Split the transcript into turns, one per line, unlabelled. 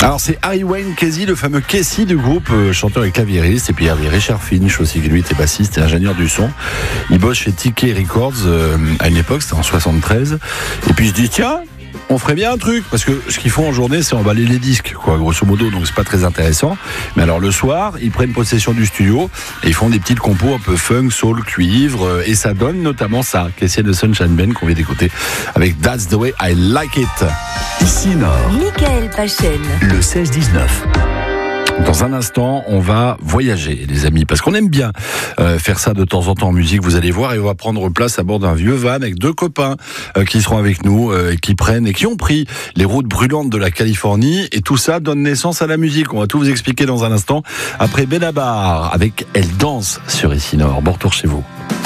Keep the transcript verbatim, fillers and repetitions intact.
Alors c'est Harry Wayne Casey, le fameux Casey du groupe, euh, chanteur et claviériste, et puis il y avait Richard Finch aussi, qui lui était bassiste et ingénieur du son. Il bosse chez T K Records euh, à une époque, c'était en soixante-treize. Et puis je dis tiens, on ferait bien un truc, parce que ce qu'ils font en journée, c'est emballer les disques, quoi, grosso modo, donc c'est pas très intéressant. Mais alors le soir, ils prennent possession du studio et ils font des petites compos un peu funk, soul, cuivre, et ça donne notamment ça, Casey de Sunshine Band qu'on vient d'écouter avec That's the Way I Like It.
Ici Nord,
Michael Pachen,
le seize dix-neuf.
Dans un instant, on va voyager, les amis, parce qu'on aime bien euh, faire ça de temps en temps en musique, vous allez voir, et on va prendre place à bord d'un vieux van avec deux copains euh, qui seront avec nous, euh, et qui prennent et qui ont pris les routes brûlantes de la Californie, et tout ça donne naissance à la musique. On va tout vous expliquer dans un instant, après Benabar, avec Elle danse sur Ici Nord. Bon retour chez vous.